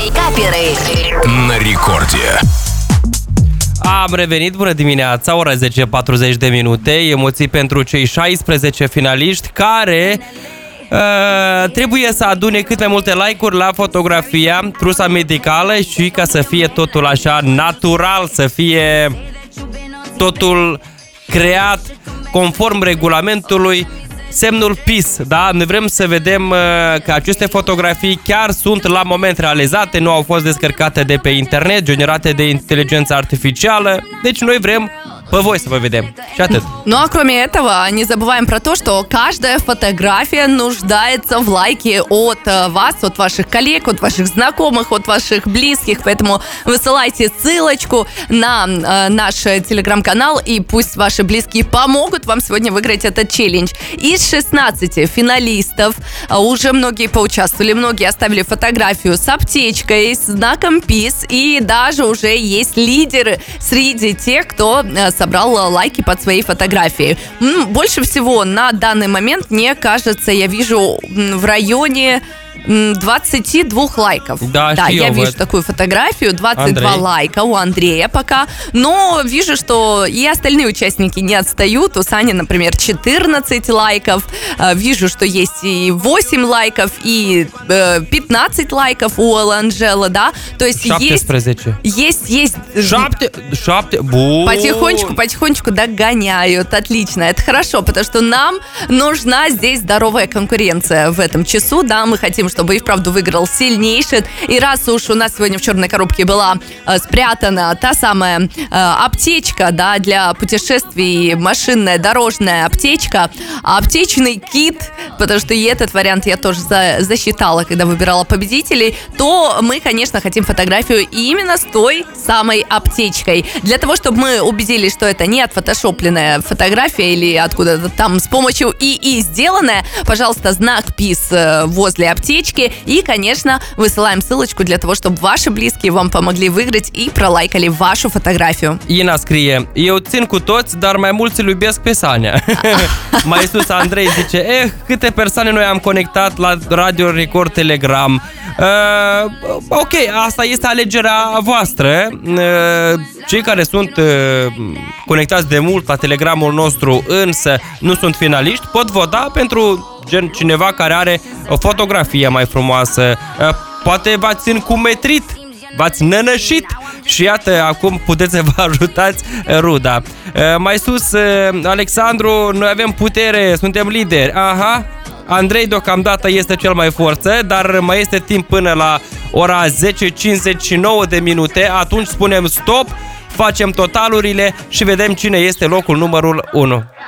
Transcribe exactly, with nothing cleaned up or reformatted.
На рекорде. Am revenit, bună dimineața, ora zece patruzeci de minute, emoții pentru cei șaisprezece finaliști care uh, trebuie să adune cât mai multe like-uri la fotografia trusa medicală și ca să fie totul așa natural, să fie totul creat conform regulamentului, semnul Peace, da? Noi vrem să vedem uh, că aceste fotografii chiar sunt la moment realizate, nu au fost descărcate de pe internet, generate de inteligență artificială. Deci noi vrem pe voi să vă vedem. Și atât. Ну а кроме этого, не забываем про то, что каждая фотография нуждается в лайке от вас, от ваших коллег, от ваших знакомых, от ваших близких. Поэтому высылайте ссылочку на э, наш телеграм-канал, и пусть ваши близкие помогут вам сегодня выиграть этот челлендж. Из шестнадцати финалистов уже многие поучаствовали, многие оставили фотографию с аптечкой, с знаком Peace, и даже уже есть лидеры среди тех, кто собрал лайки под своей фотографией. Больше всего на данный момент, мне кажется, я вижу в районе двадцать два лайков. Да, да я вижу это. такую фотографию, двадцать два Андрей. лайка у Андрея пока. Но вижу, что и остальные участники не отстают. У Сани, например, четырнадцать лайков. Вижу, что есть и восемь лайков, и пятнадцать лайков у Анжелы, да. То есть șaptesprezece. есть, есть, есть... Șapte, șapte, bun. Потихонечку, потихонечку догоняют. Отлично, это хорошо, потому что нам нужна здесь здоровая конкуренция в этом часу. Да, мы хотим, чтобы и вправду выиграл сильнейший. И раз уж у нас сегодня в черной коробке была э, спрятана та самая э, аптечка, да, для путешествий, машинная, дорожная аптечка, аптечный кит, потому что и этот вариант я тоже за, засчитала, когда выбирала победителей, то мы, конечно, хотим фотографию именно с той самой аптечкой. Для того, чтобы мы убедились, что это не отфотошопленная фотография или откуда-то там с помощью ИИ сделанная, пожалуйста, знак Peace возле аптечки. И, конечно, высылаем ссылочку для того, чтобы ваши близкие вам помогли выиграть и пролайкали вашу фотографию. Ina scrie: eu țin cu toți, dar mai mulți îl iubesc pe Sania. Mai sus Andrei zice: eh, câte persoane noi am conectat la Radio Record Telegram. Uh, ok, asta este alegerea voastră. Uh, cei care sunt uh, conectați de mult la Telegramul nostru, însă nu sunt finaliști, pot vota pentru gen cineva care are o fotografie mai frumoasă. Uh, poate v-ați încumetrit, v-ați nănășit și iată, acum puteți să vă ajutați ruda. Uh, mai sus, uh, Alexandru, noi avem putere, suntem lideri. Aha. Andrei deocamdată este cel mai forță, dar mai este timp până la ora zece cincizeci și nouă de minute. Atunci spunem stop, facem totalurile și vedem cine este locul numărul unu.